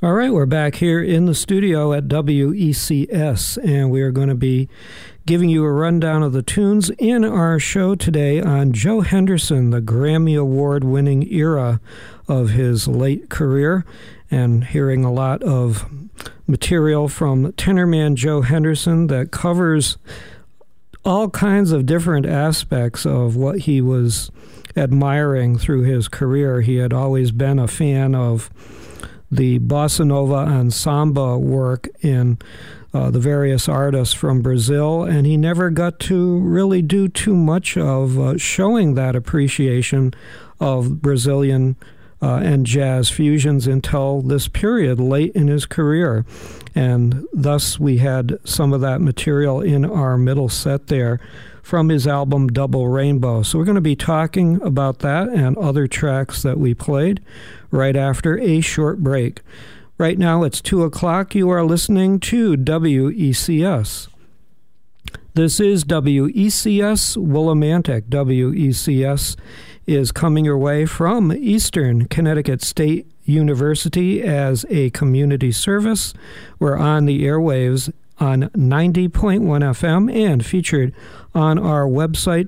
All right, we're back here in the studio at WECS, and we are going to be giving you a rundown of the tunes in our show today on Joe Henderson, the Grammy Award-winning era of his late career, and hearing a lot of material from tenorman Joe Henderson that covers all kinds of different aspects of what he was admiring through his career. He had always been a fan of the bossa nova and samba work in the various artists from Brazil, and he never got to really do too much of showing that appreciation of Brazilian and jazz fusions until this period late in his career. And thus we had some of that material in our middle set there from his album Double Rainbow. So we're going to be talking about that and other tracks that we played right after a short break. Right now it's 2 o'clock. You are listening to WECS. This is WECS Willimantic. WECS is coming your way from Eastern Connecticut State University as a community service. We're on the airwaves on 90.1 FM and featured on our website,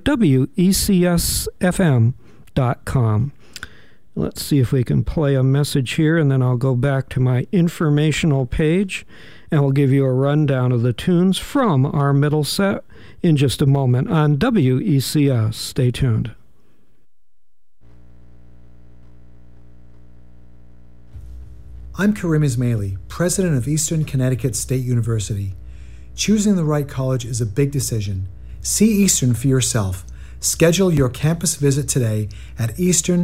wecsfm.com. Let's see if we can play a message here, and then I'll go back to my informational page, and we'll give you a rundown of the tunes from our middle set in just a moment on WECS. Stay tuned. I'm Karim Ismaili, president of Eastern Connecticut State University. Choosing the right college is a big decision. See Eastern for yourself. Schedule your campus visit today at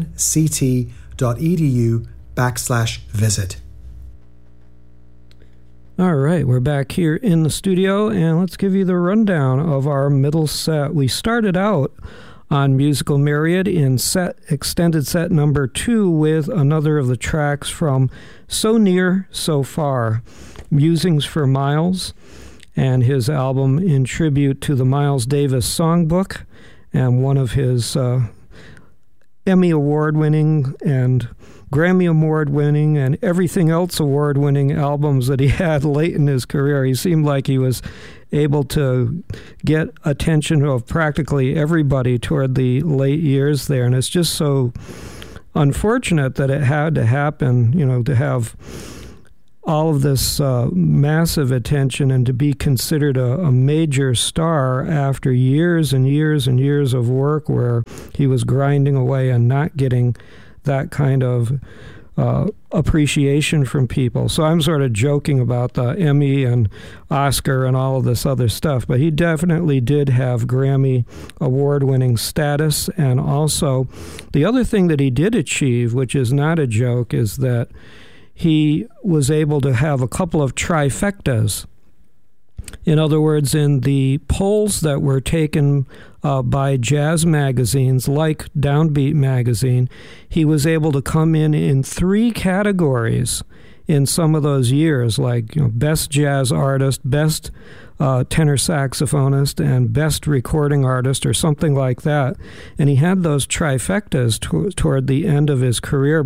easternct.edu/visit. All right, we're back here in the studio, and let's give you the rundown of our middle set. We started out on Musical Myriad in extended set number 2 with another of the tracks from So Near, So Far, Musings for Miles, and his album in tribute to the Miles Davis Songbook, and one of his Emmy Award-winning and Grammy Award-winning and everything else award-winning albums that he had late in his career. He seemed like he was able to get attention of practically everybody toward the late years there, and it's just so unfortunate that it had to happen, to have all of this massive attention and to be considered a major star after years and years and years of work where he was grinding away and not getting that kind of appreciation from people. So I'm sort of joking about the Emmy and Oscar and all of this other stuff, but he definitely did have Grammy award-winning status. And also, the other thing that he did achieve, which is not a joke, is that he was able to have a couple of trifectas. In other words, in the polls that were taken by jazz magazines like Downbeat magazine, he was able to come in 3 categories in some of those years, like best jazz artist, best tenor saxophonist, and best recording artist, or something like that. And he had those trifectas toward the end of his career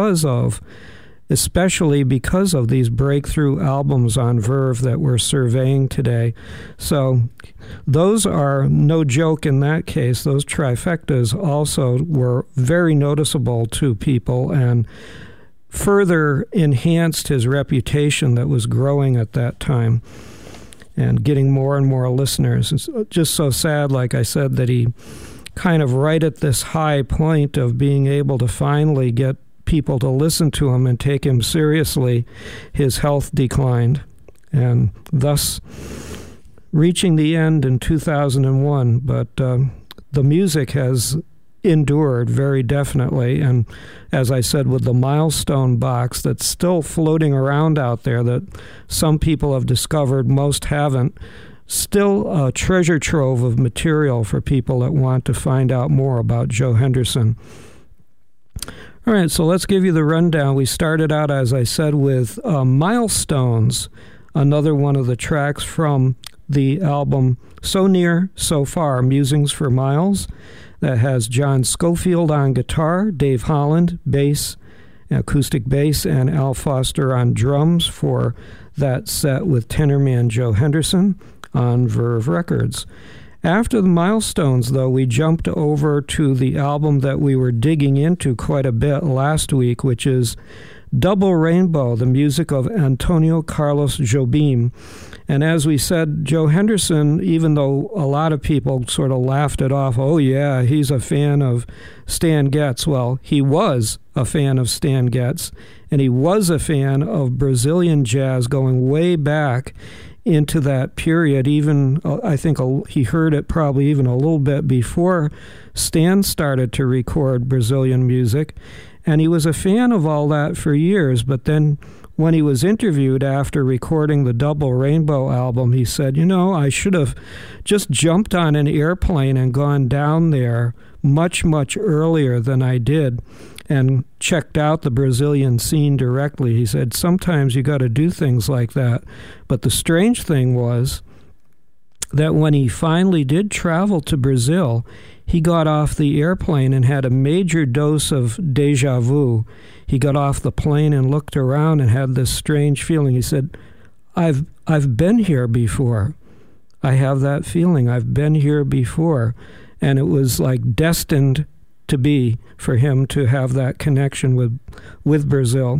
especially because of these breakthrough albums on Verve that we're surveying today. So those are no joke in that case. Those trifectas also were very noticeable to people and further enhanced his reputation that was growing at that time and getting more and more listeners. It's just so sad, like I said, that he kind of right at this high point of being able to finally get people to listen to him and take him seriously, his health declined, and thus reaching the end in 2001. But the music has endured very definitely, and as I said, with the milestone box that's still floating around out there that some people have discovered, most haven't, still a treasure trove of material for people that want to find out more about Joe Henderson. All right, so let's give you the rundown. We started out, as I said, with Milestones, another one of the tracks from the album So Near, So Far, Musings for Miles, that has John Scofield on guitar, Dave Holland, bass, acoustic bass, and Al Foster on drums for that set with tenorman Joe Henderson on Verve Records. After the Milestones, though, we jumped over to the album that we were digging into quite a bit last week, which is Double Rainbow, the music of Antonio Carlos Jobim. And as we said, Joe Henderson, even though a lot of people sort of laughed it off, oh yeah, he's a fan of Stan Getz. Well, he was a fan of Stan Getz, and he was a fan of Brazilian jazz going way back into that period. Even, I think he heard it probably even a little bit before Stan started to record Brazilian music. And he was a fan of all that for years, but then when he was interviewed after recording the Double Rainbow album, he said, I should have just jumped on an airplane and gone down there much, much earlier than I did and checked out the Brazilian scene directly. He said, sometimes you got to do things like that. But the strange thing was that when he finally did travel to Brazil, he got off the airplane and had a major dose of déjà vu. He got off the plane and looked around and had this strange feeling. He said, I've been here before. I have that feeling. I've been here before. And it was like destined to be for him to have that connection with Brazil.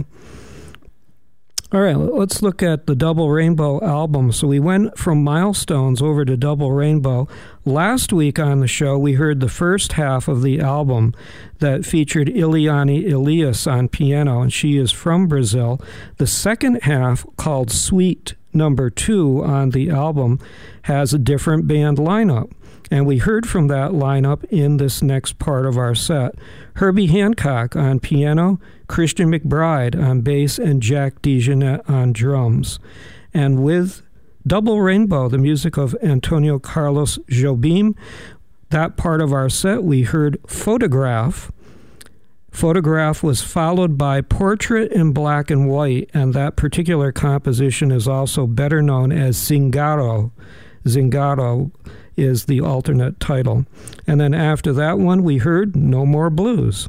All right, let's look at the Double Rainbow album. So we went from Milestones over to Double Rainbow. Last week on the show, we heard the first half of the album that featured Eliane Elias on piano, and she is from Brazil. The second half, called Suite Number 2 on the album, has a different band lineup. And we heard from that lineup in this next part of our set. Herbie Hancock on piano, Christian McBride on bass, and Jack DeJohnette on drums. And with Double Rainbow, the music of Antonio Carlos Jobim, that part of our set, we heard Photograph. Photograph was followed by Portrait in Black and White, and that particular composition is also better known as Zingaro. Zingaro is the alternate title. And then after that one, we heard No More Blues.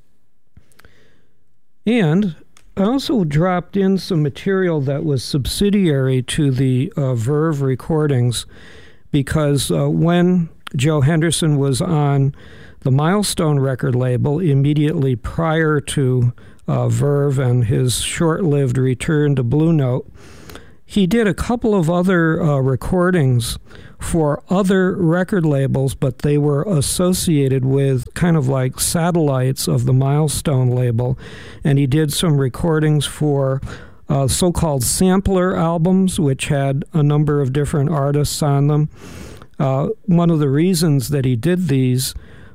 And I also dropped in some material that was subsidiary to the Verve recordings, because when Joe Henderson was on the Milestone record label immediately prior to Verve and his short-lived return to Blue Note, he did a couple of other recordings for other record labels, but they were associated with kind of like satellites of the Milestone label. And he did some recordings for so-called sampler albums, which had a number of different artists on them. One of the reasons that he did these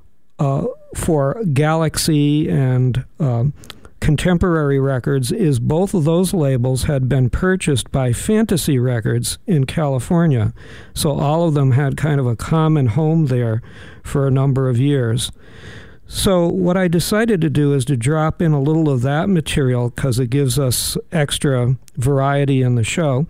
for Galaxy and Contemporary Records is both of those labels had been purchased by Fantasy Records in California. So all of them had kind of a common home there for a number of years. So what I decided to do is to drop in a little of that material because it gives us extra variety in the show.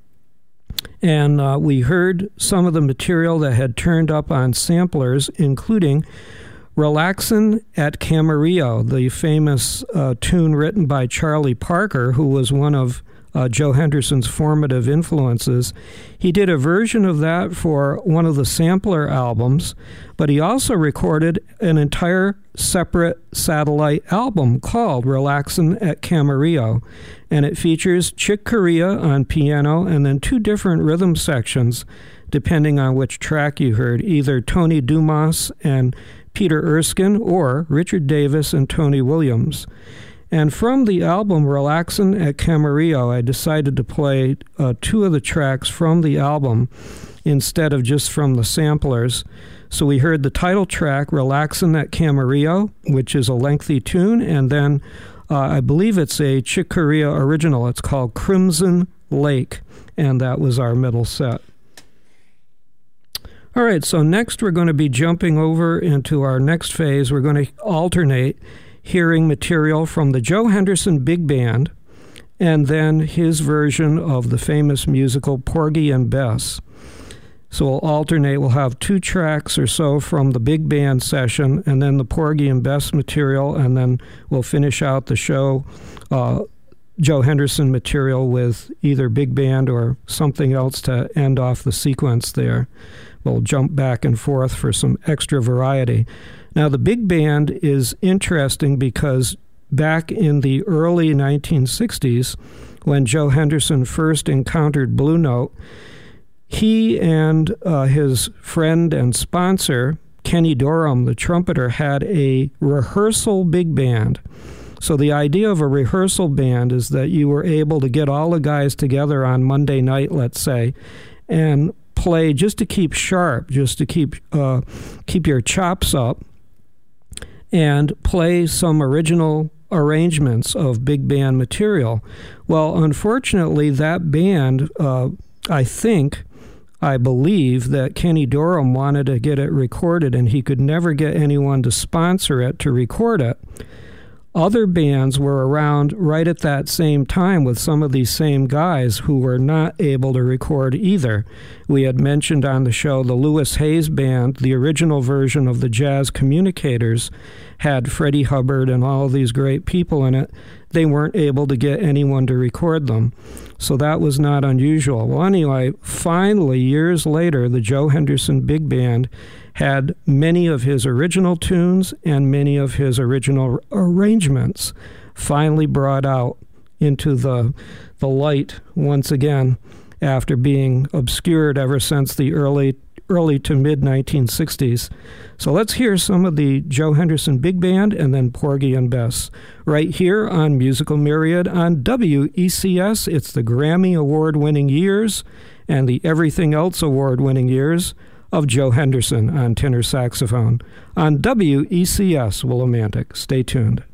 And we heard some of the material that had turned up on samplers, including Relaxin' at Camarillo, the famous tune written by Charlie Parker, who was one of Joe Henderson's formative influences. He did a version of that for one of the sampler albums, but he also recorded an entire separate satellite album called Relaxin' at Camarillo, and it features Chick Corea on piano and then two different rhythm sections, depending on which track you heard, either Tony Dumas and Peter Erskine, or Richard Davis and Tony Williams. And from the album Relaxin' at Camarillo, I decided to play two of the tracks from the album instead of just from the samplers. So we heard the title track, Relaxin' at Camarillo, which is a lengthy tune, and then I believe it's a Chick Corea original. It's called Crimson Lake, and that was our middle set. All right, so next we're going to be jumping over into our next phase. We're going to alternate hearing material from the Joe Henderson Big Band and then his version of the famous musical Porgy and Bess. So we'll alternate. We'll have 2 tracks or so from the big band session, and then the Porgy and Bess material, and then we'll finish out the show, Joe Henderson material, with either big band or something else to end off the sequence there. We'll jump back and forth for some extra variety. Now, the big band is interesting because back in the early 1960s, when Joe Henderson first encountered Blue Note, he and his friend and sponsor, Kenny Dorham, the trumpeter, had a rehearsal big band. So the idea of a rehearsal band is that you were able to get all the guys together on Monday night, let's say, and play just to keep sharp, just to keep your chops up, and play some original arrangements of big band material. Well, unfortunately, that band, I believe that Kenny Dorham wanted to get it recorded, and he could never get anyone to sponsor it to record it. Other bands were around right at that same time with some of these same guys who were not able to record either. We had mentioned on the show the Lewis Hayes Band, the original version of the Jazz Communicators, had Freddie Hubbard and all of these great people in it. They weren't able to get anyone to record them. So that was not unusual. Well, anyway, finally, years later, the Joe Henderson Big Band had many of his original tunes and many of his original arrangements finally brought out into the light once again after being obscured ever since the early to mid-1960s. So let's hear some of the Joe Henderson Big Band and then Porgy and Bess right here on Musical Myriad on WECS. It's the Grammy Award-winning years and the Everything Else Award-winning years of Joe Henderson on tenor saxophone on WECS Willimantic. Stay tuned.